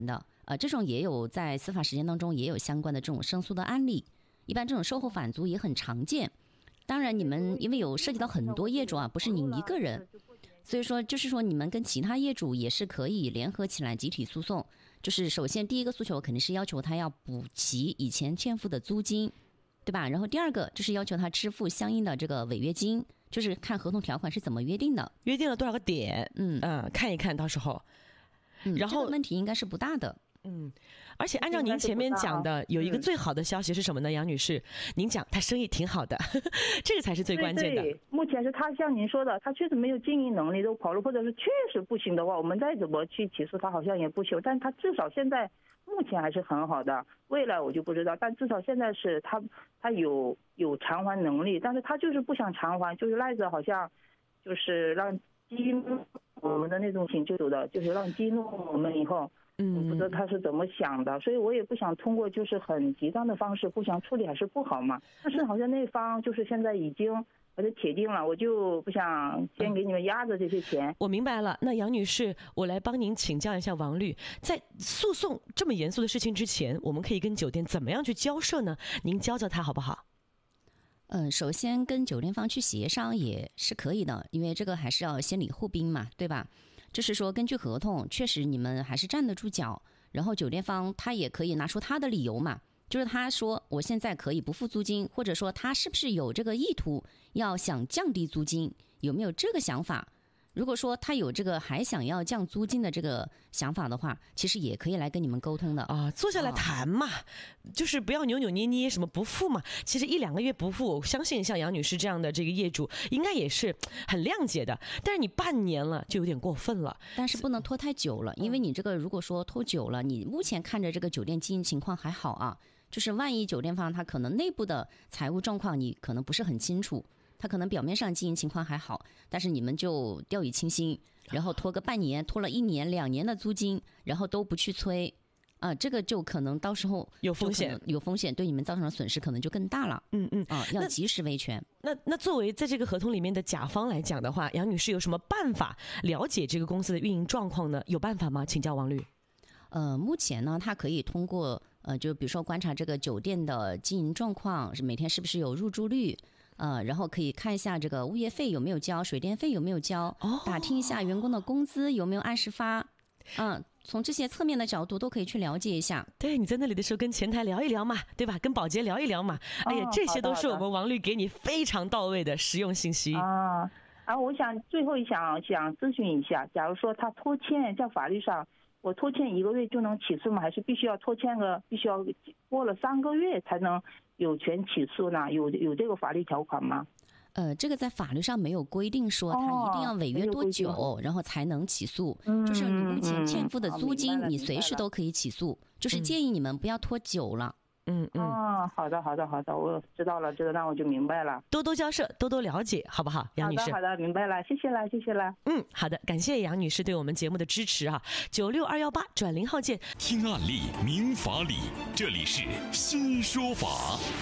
的，这种也有在司法实践当中也有相关的这种胜诉的案例，一般这种售后返租也很常见。当然你们因为有涉及到很多业主啊，不是您一个人，所以说就是说你们跟其他业主也是可以联合起来集体诉讼。就是首先第一个诉求肯定是要求他要补齐以前欠付的租金，对吧？然后第二个就是要求他支付相应的这个违约金，就是看合同条款是怎么约定的， 约定了多少个点，看一看到时候，然后这个问题应该是不大的。 而且按照您前面讲的，有一个最好的消息是什么呢？杨女士，您讲他生意挺好的，这个才是最关键的。 对，目前是他像您说的，他确实没有经营能力都跑路，或者是确实不行的话，我们再怎么去起诉他好像也不行，但他至少现在目前还是很好的，未来我就不知道，但至少现在是他有偿还能力，但是他就是不想偿还，就是赖着好像就是让激怒我们的那种请求的，就是让激怒我们以后。我不知道他是怎么想的，所以我也不想通过就是很极端的方式互相处理，还是不好嘛。但是好像那方就是现在已经把它铁定了，我就不想先给你们压着这些钱。 我明白了，那杨女士，我来帮您请教一下王律，在诉讼这么严肃的事情之前，我们可以跟酒店怎么样去交涉呢？您教教他好不好？ 首先跟酒店方去协商也是可以的，因为这个还是要先礼后兵嘛，对吧？就是说根据合同确实你们还是站得住脚，然后酒店方他也可以拿出他的理由嘛，就是他说我现在可以不付租金，或者说他是不是有这个意图要想降低租金，有没有这个想法。如果说他有这个还想要降租金的这个想法的话，其实也可以来跟你们沟通的啊，坐下来谈嘛，就是不要扭扭捏捏什么不付嘛。其实1-2个月不付，我相信像杨女士这样的这个业主应该也是很谅解的。但是你半年了就有点过分了， 但是不能拖太久了，因为你这个如果说拖久了，你目前看着这个酒店经营情况还好啊，就是万一酒店方他可能内部的财务状况你可能不是很清楚。他可能表面上经营情况还好，但是你们就掉以轻心，然后拖个半年，拖了1年2年的租金，然后都不去催，这个就可能到时候有风险， 对你们造成的损失可能就更大了。要及时维权。 那作为在这个合同里面的甲方来讲的话，杨女士有什么办法了解这个公司的运营状况呢？有办法吗？请教王律。 目前呢，他可以通过就比如说观察这个酒店的经营状况，是每天是不是有入住率。然后可以看一下这个物业费有没有交，水电费有没有交，打听一下员工的工资有没有按时发，从这些侧面的角度都可以去了解一下。 对，你在那里的时候跟前台聊一聊嘛，对吧？跟保洁聊一聊嘛。哎呀，这些都是我们王律给你非常到位的实用信息。 我想最后想咨询一下，假如说他拖欠，在法律上我拖欠1个月就能起诉吗？还是必须要过了3个月才能有权起诉呢？有这个法律条款吗？ 这个在法律上没有规定说他一定要违约多久，然后才能起诉。就是你目前欠付的租金，你随时都可以起诉。就是建议你们不要拖久了。 好的，我知道了，那我就明白了。 多多交涉，多多了解，好不好，杨女士？ 好的，明白了，谢谢了。 好的，感谢杨女士对我们节目的支持啊！96218转0号键， 听案例明法理，这里是新说法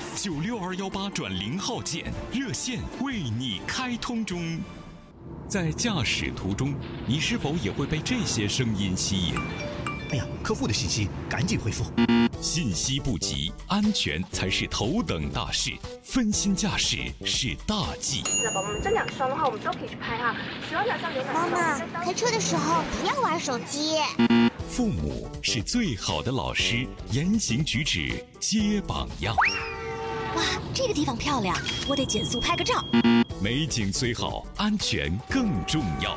，96218转0号键，热线为你开通中。在驾驶途中，你是否也会被这些声音吸引？ 哎呀，客户的信息赶紧回复。 信息不及，安全才是头等大事，分心驾驶是大忌。 那宝宝们这2双的话，我们都可以去拍哈。喜欢哪双有哪双。 妈妈，开车的时候不要玩手机。 父母是最好的老师，言行举止皆榜样。 哇，这个地方漂亮，我得减速拍个照。 美景虽好，安全更重要。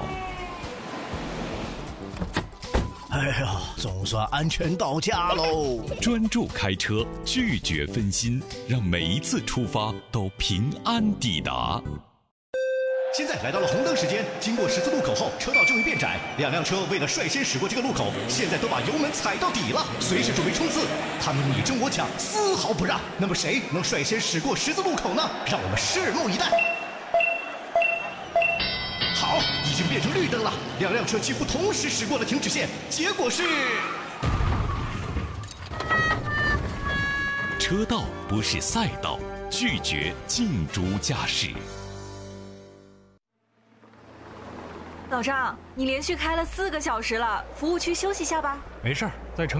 哎呀，总算安全到家喽！ 专注开车，拒绝分心，让每一次出发都平安抵达。 现在来到了红灯时间，经过十字路口后，车道就会变窄。2辆车为了率先驶过这个路口，现在都把油门踩到底了，随时准备冲刺。他们你争我抢，丝毫不让。那么谁能率先驶过十字路口呢？让我们拭目以待。好，已经变成绿灯了，2辆车几乎同时驶过了停止线，结果是车道不是赛道，拒绝竞逐驾驶。 老早上，你连续开了4个小时了，服务区休息下吧。 没事儿，在城